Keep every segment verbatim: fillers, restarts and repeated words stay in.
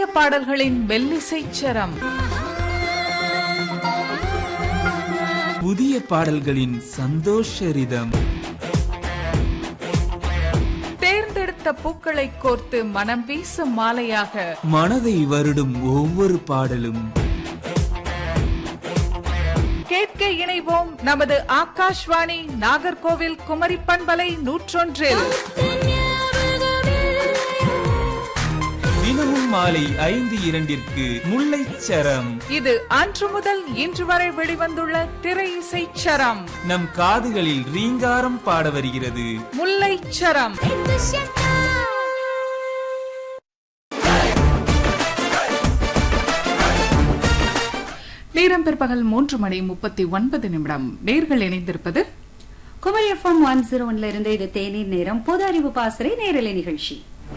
பாடல்களின் மெல்லிசைச் சரம், புதிய பாடல்களின் சந்தோஷ ரிதம், தேர்ந்தெடுத்த பூக்களை கோர்த்து மனம் வீசும் மாலையாக மனதை வருடும் ஒவ்வொரு பாடலும். கேட்க இணைவோம் நமது ஆகாஷ்வாணி நாகர்கோவில் குமரி பண்பலை நூற்றொன்றில். தினமும் மாலை ஐந்து இரண்டிற்கு முல்லைச்சரம். இது அன்று முதல் இன்று வரை வெளிவந்துள்ள திரை இசைச் சரம். நம் காதுகளில் ரீங்காரம் பாட வருகிறது முல்லைச்சரம். நேரம் பிற்பகல் மூன்று மணி முப்பத்தி ஒன்பது நிமிடம். நேர்கள் இணைந்திருப்பது குமரி எஃப்எம் ஒன் ஜீரோ ஒன்ல இருந்து இது தேநீர் நேரம், பொது அறிவு பாசறை நேரலை நிகழ்ச்சி.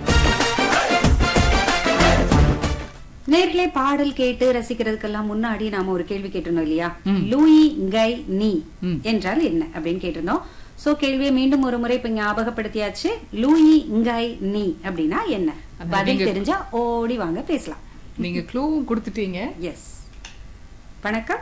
நேர்களே, பாடல் கேட்டு ரசிக்கிறதுக்கெல்லாம் முன்னாடி நாம ஒரு கேள்வி கேட்டிருந்தோம் இல்லையா? லூயி கை நீ என்றால் என்ன அப்படின்னு கேட்டிருந்தோம். சோ கேள்வியை மீண்டும் ஒரு முறை இப்ப ஞாபகப்படுத்தியாச்சு. லூயி கை நீ அப்படின்னா என்ன? பதில் தெரிஞ்சா ஓடி வாங்க பேசலாம். நீங்க க்ளூவும் கொடுத்துட்டீங்க. எஸ். வணக்கம்.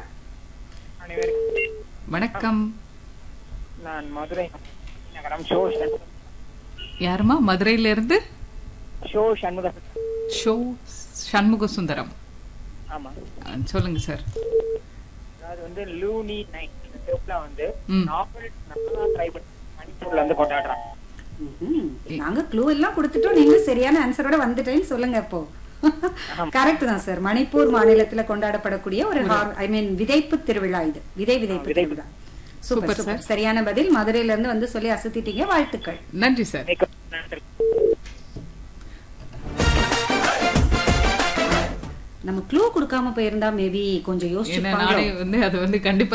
வணக்கம். நான் மதுரை நகரம் ஷோ யாருமா? மதுரையில இருந்து ஷோ சண்முக ஷோ சண்முக சுந்தரம். ஆமா, சொல்லுங்க சார். அது வந்து லூனி நைட் வந்து நாவல் நல்லா ட்ரை பண்ணி மணிப்பூர்ல வந்து கொண்டாடுறாங்க. நாங்க க்ளூ எல்லாம் கொடுத்துட்டோம், நீங்க சரியான ஆன்சரோட வந்துட்டேன்னு சொல்லுங்க. இப்போ கரெக்ட் தான் சார். மணிப்பூர் மாநிலத்துல கொண்டாடப்படக்கூடிய ஒரு ஐ மீன் விதைப்பு திருவிழா இது. விதை விதைப்பு திருவிழா. சூப்பர் சூப்பர், சரியான பதில். மதுரையில இருந்து வந்து சொல்லி அசத்திட்டீங்க, வாழ்த்துக்கள். நன்றி சார். நம்ம க்ளூ கொடுக்காம போயிருந்தா மேபி கொஞ்சம் யோசிச்சிருப்பாங்க.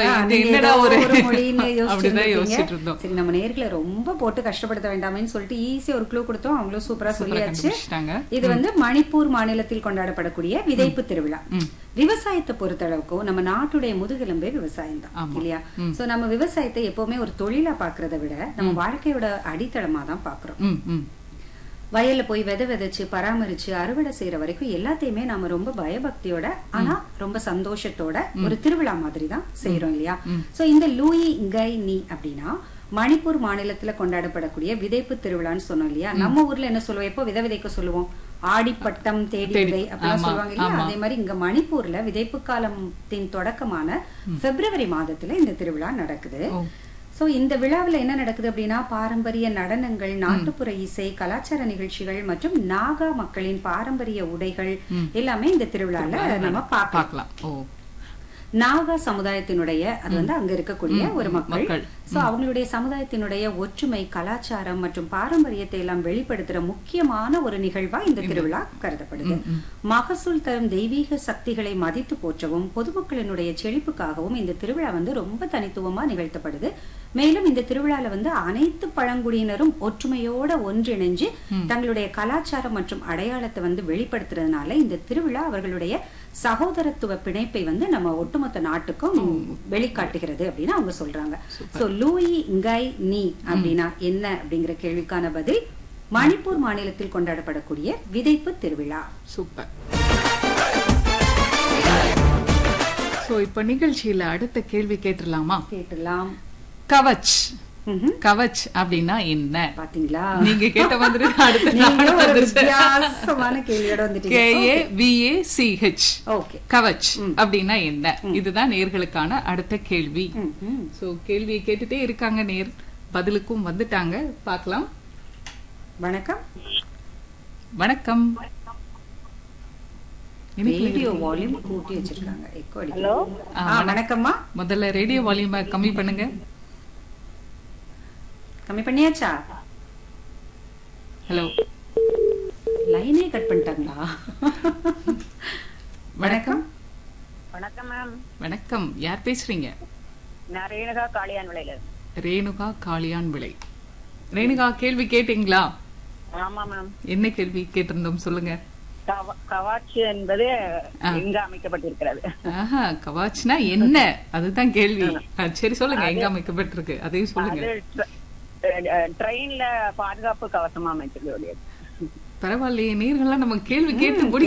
சரி, நம்ம நேர்களை ரொம்ப போட்டு கஷ்டப்படுத்த வேண்டாமேன்னு சொல்லிட்டு ஈஸியா ஒரு க்ளூ கொடுத்தோம். அவங்களும் சூப்பரா சொல்லியாச்சு. இது வந்து மணிப்பூர் மாநிலத்தில் கொண்டாடப்படக்கூடிய விதைப்பு திருவிழா. விவசாயத்தை பொறுத்த அளவுக்கும் நம்ம நாட்டுடைய முதுகெலும்பே விவசாயம் தான் இல்லையா? சோ நம்ம விவசாயத்தை எப்பவுமே ஒரு தொழிலா பாக்குறதை விட நம்ம வாழ்க்கையோட அடித்தளமா தான் பாக்குறோம். வயல்ல போய் விதை விதைச்சு பராமரிச்சு அறுவடை செய்யற வரைக்கும் எல்லாத்தையுமே நாம ரொம்ப பயபக்தியோட ஆனா ரொம்ப சந்தோஷத்தோட ஒரு திருவிழா மாதிரி தான் செய்யறோம் இல்லையா? சோ இந்த லூயி கை நீ அப்படின்னா மணிப்பூர் மாநிலத்துல கொண்டாடப்படக்கூடிய விதைப்பு திருவிழான்னு சொன்னோம் இல்லையா? நம்ம ஊர்ல என்ன சொல்லுவோம்? எப்போ விதை விதைக்க சொல்லுவோம்? ஆடிப்பட்டம் தேடி விதை அப்படிலாம் சொல்லுவாங்க இல்லையா? அதே மாதிரி இங்க மணிப்பூர்ல விதைப்பு காலத்தின் தொடக்கமான பிப்ரவரி மாதத்துல இந்த திருவிழா நடக்குது. சோ இந்த விழாவில் என்ன நடக்குது அப்படின்னா பாரம்பரிய நடனங்கள், நாட்டுப்புற இசை, கலாச்சார நிகழ்ச்சிகள் மற்றும் நாகா மக்களின் பாரம்பரிய உடைகள் எல்லாமே இந்த திருவிழால நம்ம பார்க்கலாம். நாகா சமுதாயத்தினுடைய அது வந்து அங்க இருக்கக்கூடிய ஒரு மக்கள். சோ அவங்களுடைய சமுதாயத்தினுடைய ஒற்றுமை, கலாச்சாரம் மற்றும் பாரம்பரியத்தை எல்லாம் வெளிப்படுத்துற முக்கியமான ஒரு நிகழ்வா இந்த திருவிழா கருதப்படுது. மகசூல் தரும் தெய்வீக சக்திகளை மதித்து போற்றவும் பொதுமக்களினுடைய செழிப்புக்காகவும் இந்த திருவிழா வந்து ரொம்ப தனித்துவமா நிகழ்த்தப்படுது. மேலும் இந்த திருவிழால வந்து அனைத்து பழங்குடியினரும் ஒற்றுமையோட ஒன்றிணைஞ்சு தங்களுடைய கலாச்சாரம் மற்றும் அடையாளத்தை வந்து வெளிப்படுத்துறதுனால இந்த திருவிழா அவர்களுடைய சகோதரத்துவ பிணைப்பை வந்து நம்ம ஒட்டுமொத்த நாட்டுக்கும் வெளிக்காட்டுகிறது அப்படின்னு அவங்க சொல்றாங்க. சோ லூயி கை நீ அப்படின்னா என்ன அப்படிங்கிற கேள்விக்கான பதில் மணிப்பூர் மாநிலத்தில் கொண்டாடப்படக்கூடிய விதைப்பு திருவிழா. சூப்பர். சோ இப்ப நிகழ்ச்சியில அடுத்த கேள்வி கேட்டுடலாமா? கேட்டுலாம். கவச் கவச் அப்படின்னா என்ன? பாத்தீங்களா, நீங்க கேட்ட மாதிரி கவச் அப்படின்னா என்ன? இதுதான் நேர்களுக்கான அடுத்த கேள்வி. சோ கேள்வியை கேட்டுட்டே இருக்காங்க, நேர் பதிலுக்கும் வந்துட்டாங்க. பாக்கலாம். வணக்கம். வணக்கம். ரேடியோ வால்யூம் கூட்டி வச்சிருக்காங்க, எக்கோ அடிக்குது. வணக்கம்மா. முதல்ல ரேடியோ வால்யூம் கம்மி பண்ணுங்க. கம்மி பண்ணியாச்சா? ஹலோ, லைனே கட் பண்ணிட்டாங்களா? வணக்கம். வணக்கம் மேம். வணக்கம், யார் பேசுறீங்க? நான் ரேணுகா காளியான் விளையில. ரேணுகா காளியான் விளை. ரேணுகா, கேள்வி கேட்டீங்களா? ஆமா மேம். என்ன கேள்வி கேட்டிருந்தோம் சொல்லுங்க. கவாச் என்பது எங்க அமைக்கப்பட்டிருக்கிறது? கவாச்னா என்ன, அதுதான் கேள்வி. சரி சொல்லுங்க, எங்க அமைக்கப்பட்டிருக்கு அதையும் சொல்லுங்க. ட்ரெயின்ல பாதுகாப்பு கவசமா அமைச்சிருக்க. பரவாயில்லையே, நேர்கள்லாம் நம்ம கேள்வி கேட்டு